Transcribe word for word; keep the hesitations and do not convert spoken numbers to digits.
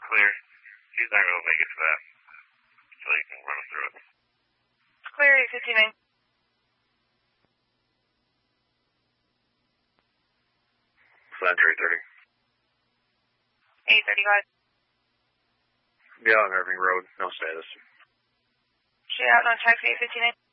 clear. He's not going to make it to that. So you can run him through it. It's clear, eight fifty-nine. Flange eight thirty. eight thirty-five. Yeah, on Irving Road. No status. Shit out on taxi eight fifty-nine.